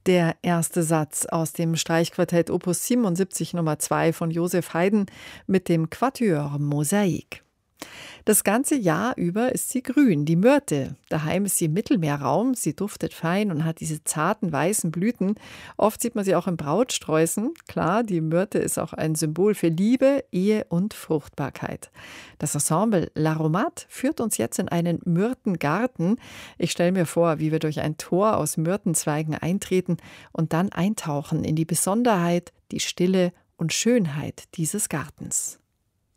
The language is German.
Der erste Satz aus dem Streichquartett Opus 77 Nummer 2 von Joseph Haydn mit dem Quatuor Mosaik. Das ganze Jahr über ist sie grün, die Myrte. Daheim ist sie im Mittelmeerraum, sie duftet fein und hat diese zarten weißen Blüten. Oft sieht man sie auch im Brautsträußen. Klar, die Myrte ist auch ein Symbol für Liebe, Ehe und Fruchtbarkeit. Das Ensemble L'Aromat führt uns jetzt in einen Myrtengarten. Ich stelle mir vor, wie wir durch ein Tor aus Myrtenzweigen eintreten und dann eintauchen in die Besonderheit, die Stille und Schönheit dieses Gartens.